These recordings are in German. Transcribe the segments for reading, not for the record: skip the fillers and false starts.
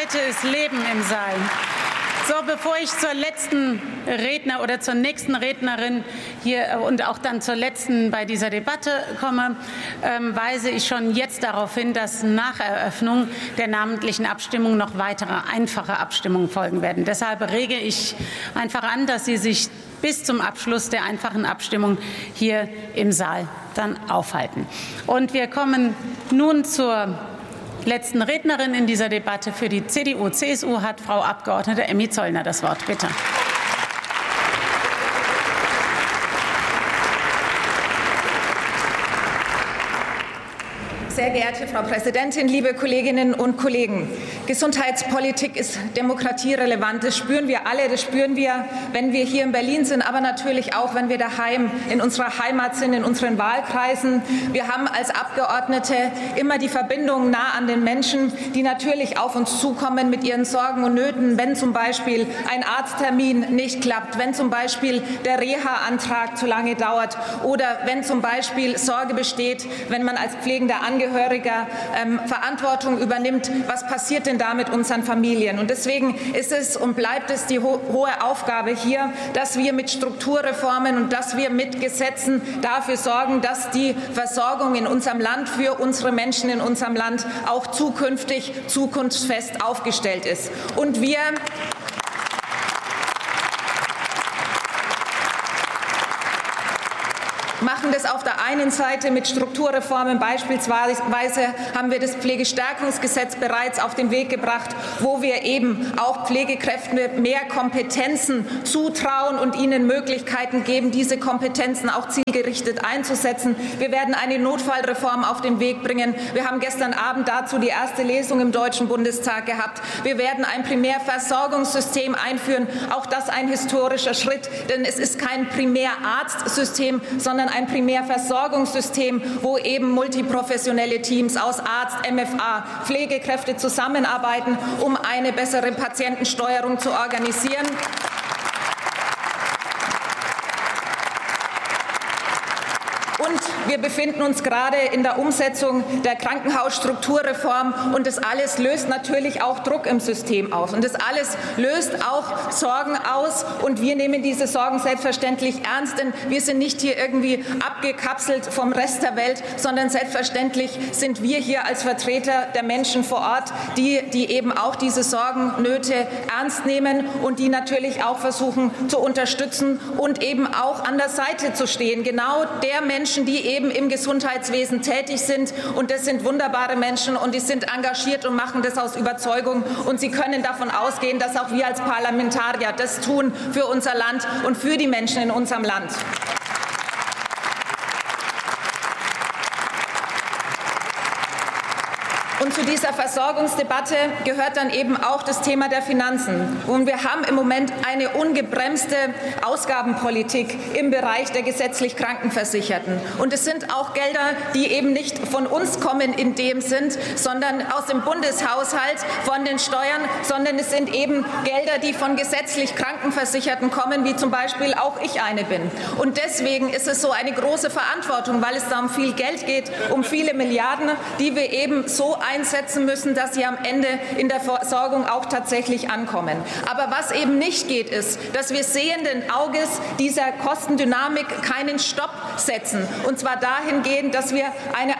Heute ist Leben im Saal. So, bevor ich zur letzten Redner oder zur nächsten Rednerin hier und auch dann zur letzten bei dieser Debatte komme, weise ich schon jetzt darauf hin, dass nach Eröffnung der namentlichen Abstimmung noch weitere einfache Abstimmungen folgen werden. Deshalb rege ich einfach an, dass Sie sich bis zum Abschluss der einfachen Abstimmung hier im Saal dann aufhalten. Und wir kommen nun zur letzten Rednerin in dieser Debatte. Für die CDU-CSU hat Frau Abgeordnete Emmy Zollner das Wort. Bitte. Sehr geehrte Frau Präsidentin, liebe Kolleginnen und Kollegen! Gesundheitspolitik ist demokratierelevant. Das spüren wir alle. Das spüren wir, wenn wir hier in Berlin sind, aber natürlich auch, wenn wir daheim in unserer Heimat sind, in unseren Wahlkreisen. Wir haben als Abgeordnete immer die Verbindung nah an den Menschen, die natürlich auf uns zukommen mit ihren Sorgen und Nöten, wenn zum Beispiel ein Arzttermin nicht klappt, wenn zum Beispiel der Reha-Antrag zu lange dauert oder wenn zum Beispiel Sorge besteht, wenn man als pflegender Angehöriger Verantwortung übernimmt. Was passiert denn da mit unseren Familien? Und deswegen ist es und bleibt es die hohe Aufgabe hier, dass wir mit Strukturreformen und dass wir mit Gesetzen dafür sorgen, dass die Versorgung in unserem Land für unsere Menschen in unserem Land auch zukünftig zukunftsfest aufgestellt ist. Und wir machen das auf der einen Seite mit Strukturreformen. Beispielsweise haben wir das Pflegestärkungsgesetz bereits auf den Weg gebracht, wo wir eben auch Pflegekräften mehr Kompetenzen zutrauen und ihnen Möglichkeiten geben, diese Kompetenzen auch zielgerichtet einzusetzen. Wir werden eine Notfallreform auf den Weg bringen. Wir haben gestern Abend dazu die erste Lesung im Deutschen Bundestag gehabt. Wir werden ein Primärversorgungssystem einführen. Auch das ein historischer Schritt, denn es ist kein Primärarztsystem, sondern ein Primärversorgungssystem, wo eben multiprofessionelle Teams aus Arzt, MFA, Pflegekräfte zusammenarbeiten, um eine bessere Patientensteuerung zu organisieren. Und wir befinden uns gerade in der Umsetzung der Krankenhausstrukturreform. Und das alles löst natürlich auch Druck im System aus. Und das alles löst auch Sorgen aus. Und wir nehmen diese Sorgen selbstverständlich ernst, denn wir sind nicht hier irgendwie abgekapselt vom Rest der Welt, sondern selbstverständlich sind wir hier als Vertreter der Menschen vor Ort, die eben auch diese Sorgen, Nöte ernst nehmen und die natürlich auch versuchen zu unterstützen und eben auch an der Seite zu stehen. Genau der Menschen, die eben im Gesundheitswesen tätig sind. Und das sind wunderbare Menschen und die sind engagiert und machen das aus Überzeugung. Und Sie können davon ausgehen, dass auch wir als Parlamentarier das tun für unser Land und für die Menschen in unserem Land. Und zu dieser Versorgungsdebatte gehört dann eben auch das Thema der Finanzen. Und wir haben im Moment eine ungebremste Ausgabenpolitik im Bereich der gesetzlich Krankenversicherten. Und es sind auch Gelder, die eben nicht von uns kommen in dem Sinn, sondern aus dem Bundeshaushalt, von den Steuern, sondern es sind eben Gelder, die von gesetzlich Krankenversicherten kommen, wie zum Beispiel auch ich eine bin. Und deswegen ist es so eine große Verantwortung, weil es da um viel Geld geht, um viele Milliarden, die wir eben so einsetzen müssen, dass sie am Ende in der Versorgung auch tatsächlich ankommen. Aber was eben nicht geht, ist, dass wir sehenden Auges dieser Kostendynamik keinen Stopp setzen. Und zwar dahingehend, dass wir eine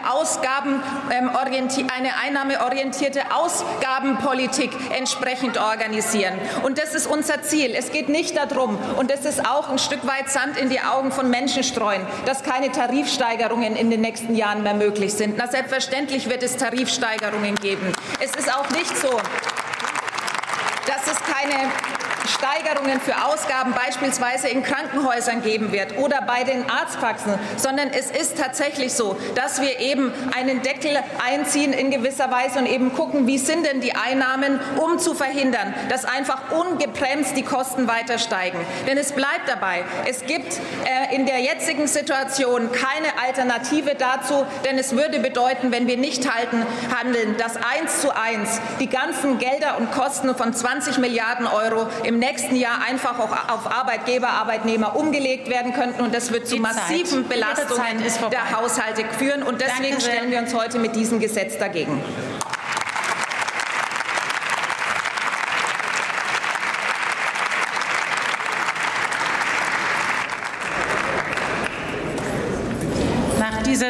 einnahmeorientierte Ausgabenpolitik entsprechend organisieren. Und das ist unser Ziel. Es geht nicht darum, und das ist auch ein Stück weit Sand in die Augen von Menschen streuen, dass keine Tarifsteigerungen in den nächsten Jahren mehr möglich sind. Na, selbstverständlich wird es Tarifsteigerungen geben. Es ist auch nicht so, dass es keine Steigerungen für Ausgaben beispielsweise in Krankenhäusern geben wird oder bei den Arztpraxen, sondern es ist tatsächlich so, dass wir eben einen Deckel einziehen in gewisser Weise und eben gucken, wie sind denn die Einnahmen, um zu verhindern, dass einfach ungebremst die Kosten weiter steigen. Denn es bleibt dabei, es gibt in der jetzigen Situation keine Alternative dazu, denn es würde bedeuten, wenn wir nicht handeln, dass 1:1 die ganzen Gelder und Kosten von 20 Milliarden Euro im nächsten Jahr einfach auch auf Arbeitgeber, Arbeitnehmer umgelegt werden könnten. Und das wird zu massiven Belastungen der Haushalte führen. Und deswegen stellen wir uns heute mit diesem Gesetz dagegen.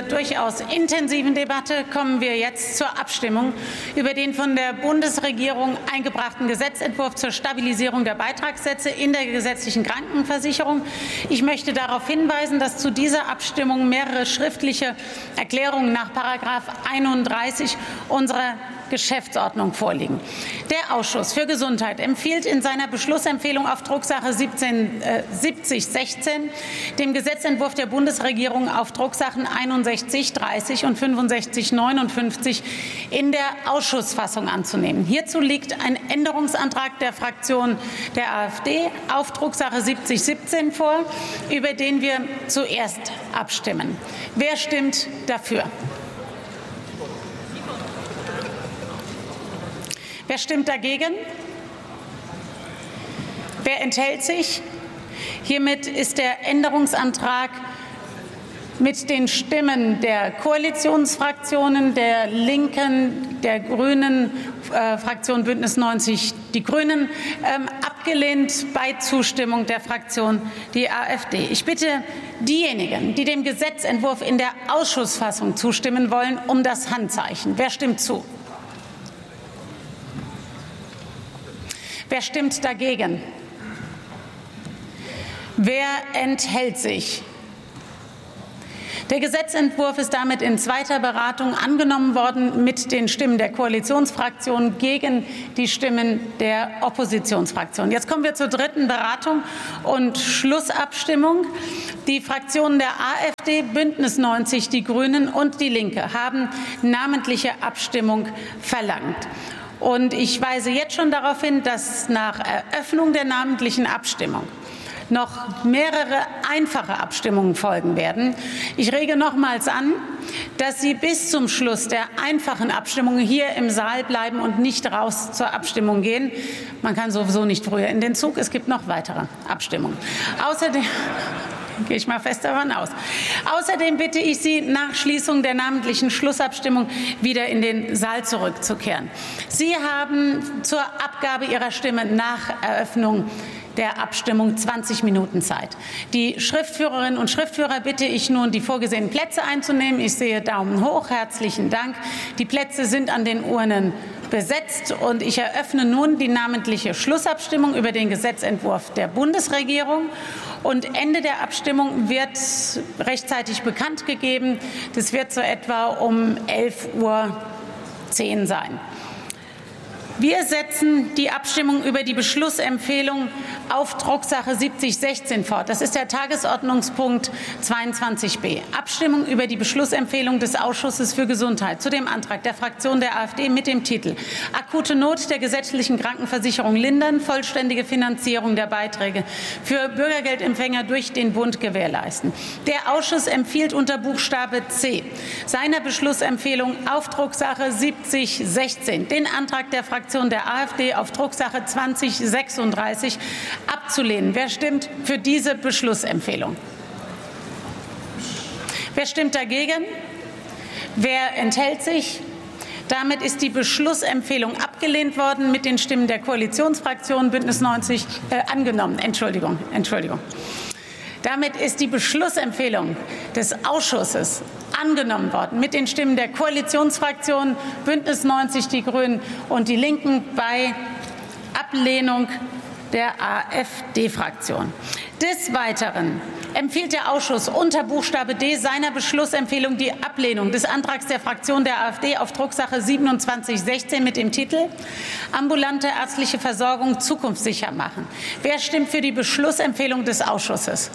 durchaus intensiven Debatte kommen wir jetzt zur Abstimmung über den von der Bundesregierung eingebrachten Gesetzentwurf zur Stabilisierung der Beitragssätze in der gesetzlichen Krankenversicherung. Ich möchte darauf hinweisen, dass zu dieser Abstimmung mehrere schriftliche Erklärungen nach § 31 unserer Geschäftsordnung vorliegen. Der Ausschuss für Gesundheit empfiehlt in seiner Beschlussempfehlung auf Drucksache 7016 dem Gesetzentwurf der Bundesregierung auf Drucksachen 6130 und 6559 in der Ausschussfassung anzunehmen. Hierzu liegt ein Änderungsantrag der Fraktion der AfD auf Drucksache 7017 vor, über den wir zuerst abstimmen. Wer stimmt dafür? Wer stimmt dagegen? Wer enthält sich? Hiermit ist der Änderungsantrag mit den Stimmen der Koalitionsfraktionen, der Linken, der Grünen, Fraktion Bündnis 90 Die Grünen, abgelehnt bei Zustimmung der Fraktion die AfD. Ich bitte diejenigen, die dem Gesetzentwurf in der Ausschussfassung zustimmen wollen, um das Handzeichen. Wer stimmt zu? Wer stimmt dagegen? Wer enthält sich? Der Gesetzentwurf ist damit in zweiter Beratung angenommen worden mit den Stimmen der Koalitionsfraktionen gegen die Stimmen der Oppositionsfraktionen. Jetzt kommen wir zur dritten Beratung und Schlussabstimmung. Die Fraktionen der AfD, Bündnis 90 Die Grünen und Die Linke haben namentliche Abstimmung verlangt. Und ich weise jetzt schon darauf hin, dass nach Eröffnung der namentlichen Abstimmung noch mehrere einfache Abstimmungen folgen werden. Ich rege nochmals an, dass Sie bis zum Schluss der einfachen Abstimmung hier im Saal bleiben und nicht raus zur Abstimmung gehen. Man kann sowieso nicht früher in den Zug. Es gibt noch weitere Abstimmungen. Außerdem gehe ich mal fest davon aus. Außerdem bitte ich Sie, nach Schließung der namentlichen Schlussabstimmung wieder in den Saal zurückzukehren. Sie haben zur Abgabe Ihrer Stimme nach Eröffnung der Abstimmung 20 Minuten Zeit. Die Schriftführerinnen und Schriftführer bitte ich nun, die vorgesehenen Plätze einzunehmen. Ich sehe Daumen hoch. Herzlichen Dank. Die Plätze sind an den Urnen besetzt und ich eröffne nun die namentliche Schlussabstimmung über den Gesetzentwurf der Bundesregierung. Und Ende der Abstimmung wird rechtzeitig bekannt gegeben. Das wird so etwa um 11:10 Uhr sein. Wir setzen die Abstimmung über die Beschlussempfehlung auf Drucksache 7016 fort. Das ist der Tagesordnungspunkt 22b. Abstimmung über die Beschlussempfehlung des Ausschusses für Gesundheit zu dem Antrag der Fraktion der AfD mit dem Titel Akute Not der gesetzlichen Krankenversicherung lindern, vollständige Finanzierung der Beiträge für Bürgergeldempfänger durch den Bund gewährleisten. Der Ausschuss empfiehlt unter Buchstabe C seiner Beschlussempfehlung auf Drucksache 7016 den Antrag der Fraktion der AfD auf Drucksache 2036 abzulehnen. Wer stimmt für diese Beschlussempfehlung? Wer stimmt dagegen? Wer enthält sich? Damit ist die Beschlussempfehlung abgelehnt worden mit den Stimmen der Koalitionsfraktionen Bündnis 90 angenommen. Entschuldigung. Damit ist die Beschlussempfehlung des Ausschusses angenommen worden mit den Stimmen der Koalitionsfraktionen Bündnis 90 Die Grünen und Die Linken bei Ablehnung der AfD-Fraktion. Des Weiteren empfiehlt der Ausschuss unter Buchstabe D seiner Beschlussempfehlung die Ablehnung des Antrags der Fraktion der AfD auf Drucksache 2716 mit dem Titel Ambulante ärztliche Versorgung zukunftssicher machen. Wer stimmt für die Beschlussempfehlung des Ausschusses?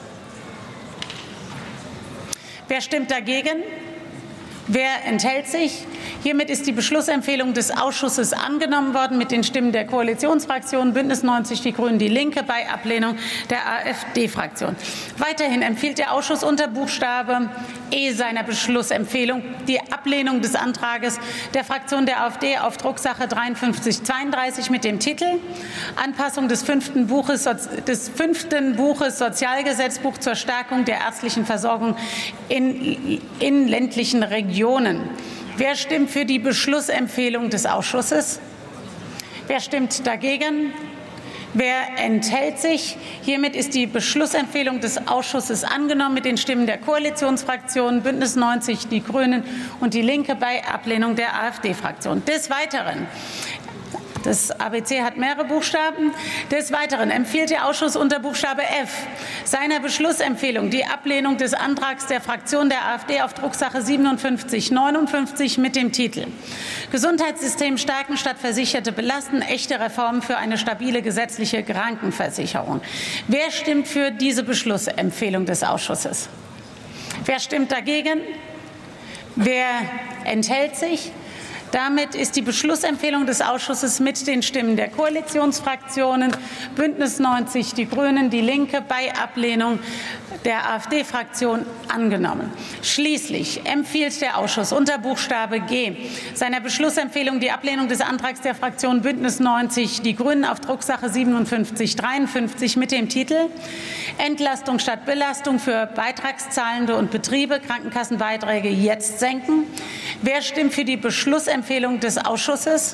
Wer stimmt dagegen? Wer enthält sich? Hiermit ist die Beschlussempfehlung des Ausschusses angenommen worden mit den Stimmen der Koalitionsfraktionen Bündnis 90 Die Grünen, Die Linke bei Ablehnung der AfD-Fraktion. Weiterhin empfiehlt der Ausschuss unter Buchstabe E seiner Beschlussempfehlung die Ablehnung des Antrages der Fraktion der AfD auf Drucksache 5332 mit dem Titel Anpassung des fünften Buches Sozialgesetzbuch zur Stärkung der ärztlichen Versorgung in ländlichen Regionen. Wer stimmt für die Beschlussempfehlung des Ausschusses? Wer stimmt dagegen? Wer enthält sich? Hiermit ist die Beschlussempfehlung des Ausschusses angenommen mit den Stimmen der Koalitionsfraktionen Bündnis 90, die Grünen und die Linke bei Ablehnung der AfD-Fraktion. Des Weiteren, das ABC hat mehrere Buchstaben. Des Weiteren empfiehlt der Ausschuss unter Buchstabe F seiner Beschlussempfehlung die Ablehnung des Antrags der Fraktion der AfD auf Drucksache 5759 mit dem Titel Gesundheitssystem stärken statt Versicherte belasten, echte Reformen für eine stabile gesetzliche Krankenversicherung. Wer stimmt für diese Beschlussempfehlung des Ausschusses? Wer stimmt dagegen? Wer enthält sich? Damit ist die Beschlussempfehlung des Ausschusses mit den Stimmen der Koalitionsfraktionen Bündnis 90, die Grünen, die Linke bei Ablehnung der AfD-Fraktion angenommen. Schließlich empfiehlt der Ausschuss unter Buchstabe G seiner Beschlussempfehlung die Ablehnung des Antrags der Fraktion Bündnis 90, die Grünen auf Drucksache 5753 mit dem Titel Entlastung statt Belastung für Beitragszahlende und Betriebe, Krankenkassenbeiträge jetzt senken. Wer stimmt für die Beschlussempfehlung des Ausschusses?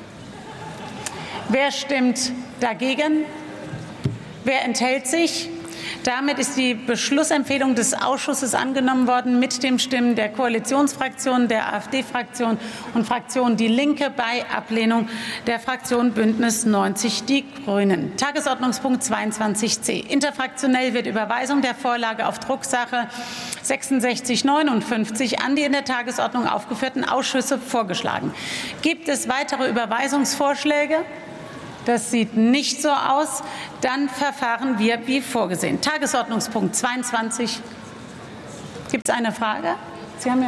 Wer stimmt dagegen? Wer enthält sich? Damit ist die Beschlussempfehlung des Ausschusses angenommen worden mit den Stimmen der Koalitionsfraktionen, der AfD-Fraktion und Fraktion Die Linke bei Ablehnung der Fraktion Bündnis 90 Die Grünen. Tagesordnungspunkt 22c. Interfraktionell wird Überweisung der Vorlage auf Drucksache 6659 an die in der Tagesordnung aufgeführten Ausschüsse vorgeschlagen. Gibt es weitere Überweisungsvorschläge? Das sieht nicht so aus. Dann verfahren wir wie vorgesehen. Tagesordnungspunkt 22. Gibt es eine Frage? Sie haben ja.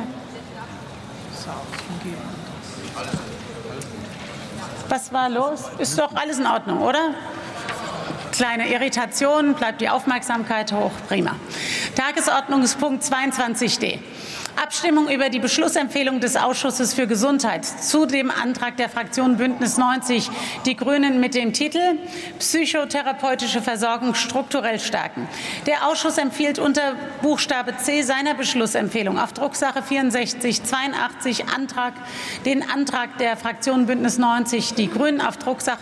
Was war los? Ist doch alles in Ordnung, oder? Kleine Irritation, bleibt die Aufmerksamkeit hoch. Prima. Tagesordnungspunkt 22d. Abstimmung über die Beschlussempfehlung des Ausschusses für Gesundheit zu dem Antrag der Fraktion Bündnis 90 Die Grünen mit dem Titel Psychotherapeutische Versorgung strukturell stärken. Der Ausschuss empfiehlt unter Buchstabe C seiner Beschlussempfehlung auf Drucksache 6482 den Antrag der Fraktion Bündnis 90 Die Grünen auf Drucksache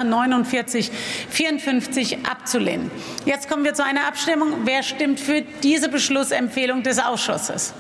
4954 abzulehnen. Jetzt kommen wir zu einer Abstimmung. Wer stimmt für diese Beschlussempfehlung des Ausschusses?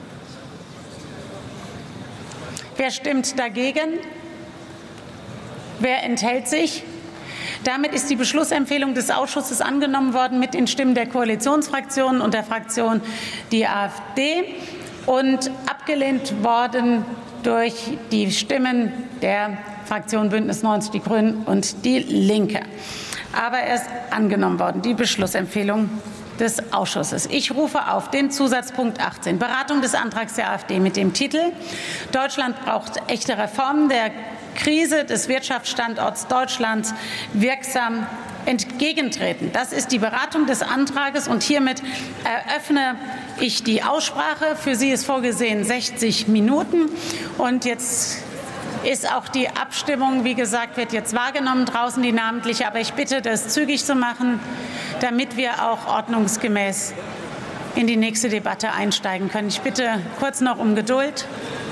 Wer stimmt dagegen? Wer enthält sich? Damit ist die Beschlussempfehlung des Ausschusses angenommen worden mit den Stimmen der Koalitionsfraktionen und der Fraktion die AfD und abgelehnt worden durch die Stimmen der Fraktion Bündnis 90 Die Grünen und die Linke. Aber er ist angenommen worden, die Beschlussempfehlung des Ausschusses. Ich rufe auf den Zusatzpunkt 18, Beratung des Antrags der AfD mit dem Titel Deutschland braucht echte Reformen der Krise des Wirtschaftsstandorts Deutschlands wirksam entgegentreten. Das ist die Beratung des Antrages und hiermit eröffne ich die Aussprache. Für Sie ist vorgesehen 60 Minuten und jetzt ist auch die Abstimmung, wie gesagt, wird jetzt wahrgenommen, draußen die namentliche. Aber ich bitte, das zügig zu machen, damit wir auch ordnungsgemäß in die nächste Debatte einsteigen können. Ich bitte kurz noch um Geduld.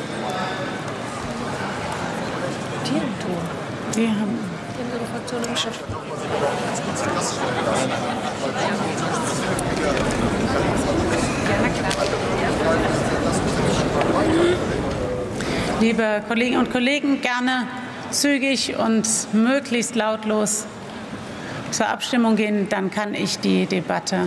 Die haben ihre Fraktion im Chef. Liebe Kolleginnen und Kollegen, gerne zügig und möglichst lautlos zur Abstimmung gehen, dann kann ich die Debatte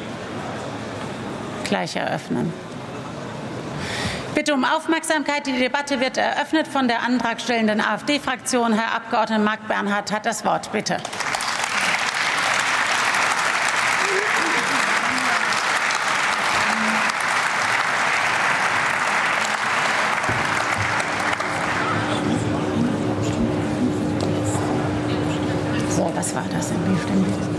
gleich eröffnen. Bitte um Aufmerksamkeit. Die Debatte wird eröffnet von der antragstellenden AfD-Fraktion. Herr Abgeordneter Marc Bernhard hat das Wort. Bitte. So, was war das denn? Wie stimmt das?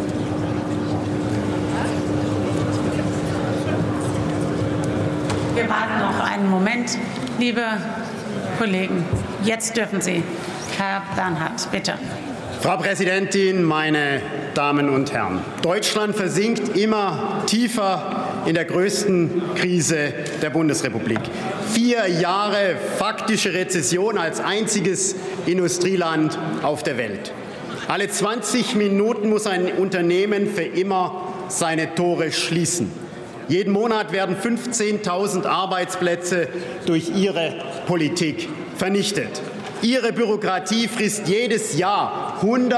Wir warten noch einen Moment, liebe Kollegen. Jetzt dürfen Sie. Herr Bernhard, bitte. Frau Präsidentin, meine Damen und Herren! Deutschland versinkt immer tiefer in der größten Krise der Bundesrepublik. 4 Jahre faktische Rezession als einziges Industrieland auf der Welt. Alle 20 Minuten muss ein Unternehmen für immer seine Tore schließen. Jeden Monat werden 15.000 Arbeitsplätze durch Ihre Politik vernichtet. Ihre Bürokratie frisst jedes Jahr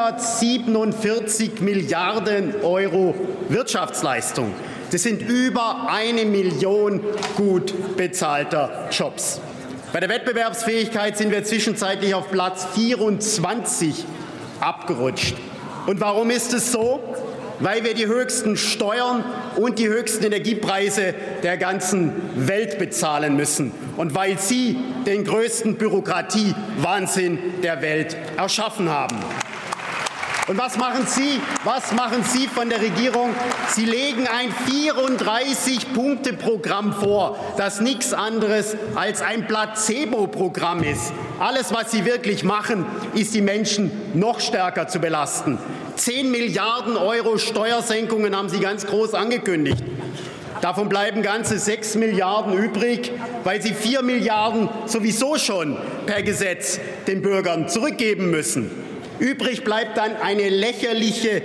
147 Milliarden € Wirtschaftsleistung. Das sind über 1 Million gut bezahlter Jobs. Bei der Wettbewerbsfähigkeit sind wir zwischenzeitlich auf Platz 24 abgerutscht. Und warum ist es so? Weil wir die höchsten Steuern und die höchsten Energiepreise der ganzen Welt bezahlen müssen und weil Sie den größten Bürokratiewahnsinn der Welt erschaffen haben. Und was machen Sie? Was machen Sie von der Regierung? Sie legen ein 34-Punkte-Programm vor, das nichts anderes als ein Placebo-Programm ist. Alles, was Sie wirklich machen, ist, die Menschen noch stärker zu belasten. 10 Milliarden € Steuersenkungen haben Sie ganz groß angekündigt. Davon bleiben ganze 6 Milliarden übrig, weil Sie 4 Milliarden sowieso schon per Gesetz den Bürgern zurückgeben müssen. Übrig bleibt dann eine lächerliche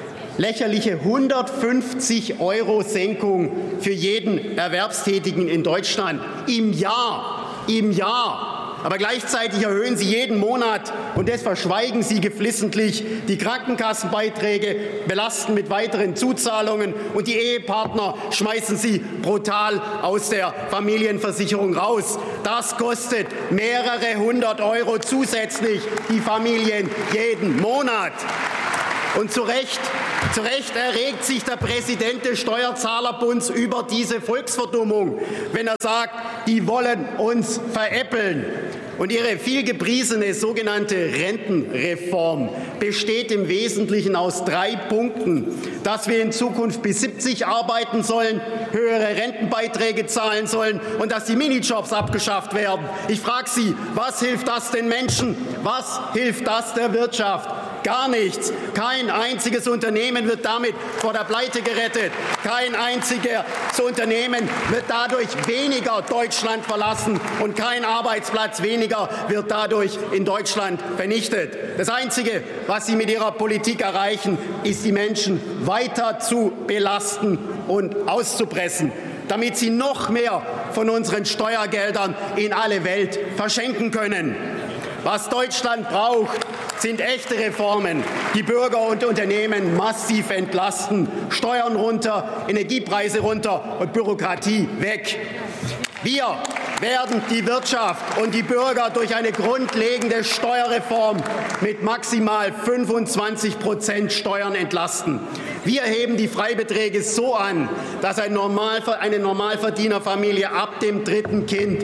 150 € Senkung für jeden Erwerbstätigen in Deutschland im Jahr. Aber gleichzeitig erhöhen Sie jeden Monat, und das verschweigen Sie geflissentlich, die Krankenkassenbeiträge, belasten mit weiteren Zuzahlungen, und die Ehepartner schmeißen Sie brutal aus der Familienversicherung raus. Das kostet mehrere 100 € zusätzlich die Familien jeden Monat. Und zu Recht erregt sich der Präsident des Steuerzahlerbunds über diese Volksverdummung, wenn er sagt, die wollen uns veräppeln. Und Ihre vielgepriesene sogenannte Rentenreform besteht im Wesentlichen aus 3 Punkten. Dass wir in Zukunft bis 70 arbeiten sollen, höhere Rentenbeiträge zahlen sollen und dass die Minijobs abgeschafft werden. Ich frage Sie, was hilft das den Menschen? Was hilft das der Wirtschaft? Gar nichts. Kein einziges Unternehmen wird damit vor der Pleite gerettet. Kein einziges Unternehmen wird dadurch weniger Deutschland verlassen und kein Arbeitsplatz weniger wird dadurch in Deutschland vernichtet. Das Einzige, was Sie mit Ihrer Politik erreichen, ist, die Menschen weiter zu belasten und auszupressen, damit sie noch mehr von unseren Steuergeldern in alle Welt verschenken können. Was Deutschland braucht, sind echte Reformen, die Bürger und Unternehmen massiv entlasten. Steuern runter, Energiepreise runter und Bürokratie weg. Wir werden die Wirtschaft und die Bürger durch eine grundlegende Steuerreform mit maximal 25% Steuern entlasten. Wir heben die Freibeträge so an, dass eine Normalverdienerfamilie ab dem 3. Kind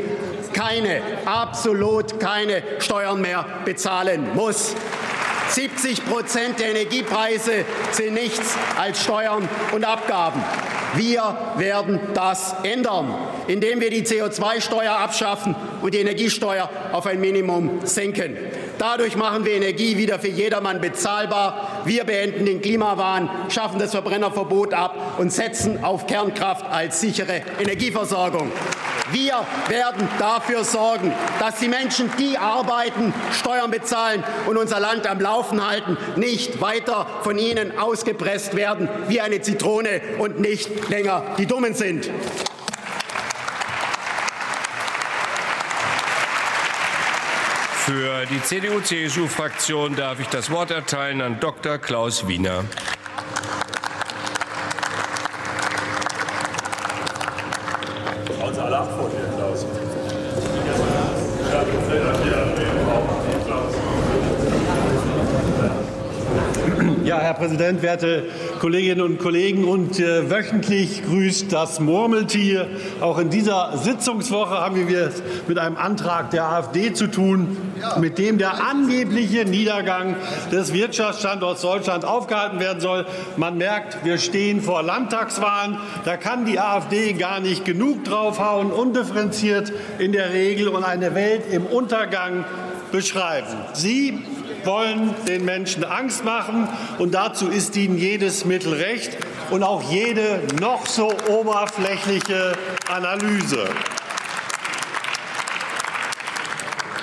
absolut keine Steuern mehr bezahlen muss. 70% der Energiepreise sind nichts als Steuern und Abgaben. Wir werden das ändern, indem wir die CO2-Steuer abschaffen und die Energiesteuer auf ein Minimum senken. Dadurch machen wir Energie wieder für jedermann bezahlbar. Wir beenden den Klimawahn, schaffen das Verbrennerverbot ab und setzen auf Kernkraft als sichere Energieversorgung. Wir werden dafür sorgen, dass die Menschen, die arbeiten, Steuern bezahlen und unser Land am Laufen halten, nicht weiter von Ihnen ausgepresst werden wie eine Zitrone und nicht länger die Dummen sind. Für die CDU-CSU-Fraktion darf ich das Wort erteilen an Dr. Klaus Wiener. Ja, Herr Präsident, werte Kolleginnen und Kollegen! Und wöchentlich grüßt das Murmeltier. Auch in dieser Sitzungswoche haben wir es mit einem Antrag der AfD zu tun, mit dem der angebliche Niedergang des Wirtschaftsstandorts Deutschland aufgehalten werden soll. Man merkt, wir stehen vor Landtagswahlen. Da kann die AfD gar nicht genug draufhauen, undifferenziert in der Regel und eine Welt im Untergang beschreiben. Sie wollen den Menschen Angst machen, und dazu ist ihnen jedes Mittel recht und auch jede noch so oberflächliche Analyse.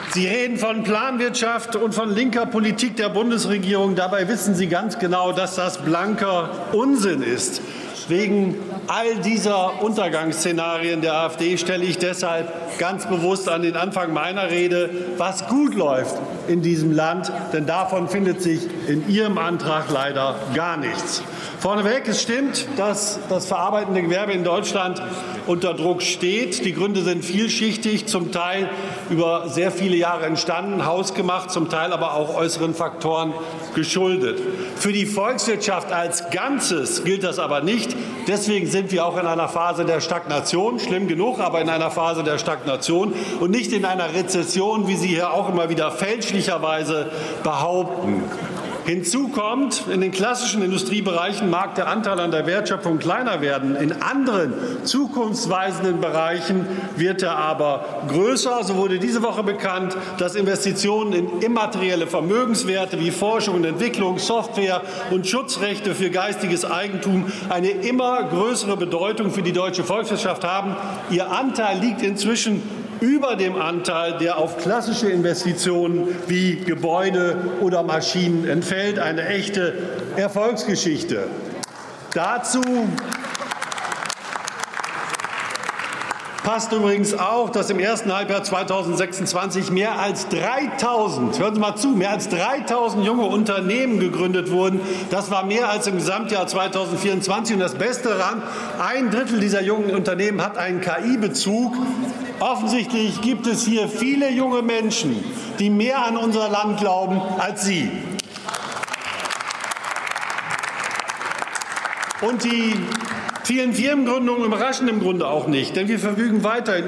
Sie reden von Planwirtschaft und von linker Politik der Bundesregierung. Dabei wissen Sie ganz genau, dass das blanker Unsinn ist. Wegen all dieser Untergangsszenarien der AfD stelle ich deshalb ganz bewusst an den Anfang meiner Rede, was gut läuft in diesem Land. Denn davon findet sich in Ihrem Antrag leider gar nichts. Vorneweg, es stimmt, dass das verarbeitende Gewerbe in Deutschland unter Druck steht. Die Gründe sind vielschichtig, zum Teil über sehr viele Jahre entstanden, hausgemacht, zum Teil aber auch äußeren Faktoren geschuldet. Für die Volkswirtschaft als Ganzes gilt das aber nicht. Deswegen sind wir auch in einer Phase der Stagnation, schlimm genug, aber in einer Phase der Stagnation und nicht in einer Rezession, wie Sie hier auch immer wieder fälschlicherweise behaupten. Hinzu kommt, in den klassischen Industriebereichen mag der Anteil an der Wertschöpfung kleiner werden. In anderen zukunftsweisenden Bereichen wird er aber größer. So wurde diese Woche bekannt, dass Investitionen in immaterielle Vermögenswerte wie Forschung und Entwicklung, Software und Schutzrechte für geistiges Eigentum eine immer größere Bedeutung für die deutsche Volkswirtschaft haben. Ihr Anteil liegt inzwischen über dem Anteil, der auf klassische Investitionen wie Gebäude oder Maschinen entfällt. Eine echte Erfolgsgeschichte. Dazu passt übrigens auch, dass im ersten Halbjahr 2026 mehr als 3.000, hören Sie mal zu, mehr als 3.000 junge Unternehmen gegründet wurden. Das war mehr als im Gesamtjahr 2024. Und das Beste daran, 1/3 dieser jungen Unternehmen hat einen KI-Bezug. Offensichtlich gibt es hier viele junge Menschen, die mehr an unser Land glauben als Sie. Und die vielen Firmengründungen überraschen im Grunde auch nicht, denn wir verfügen weiterhin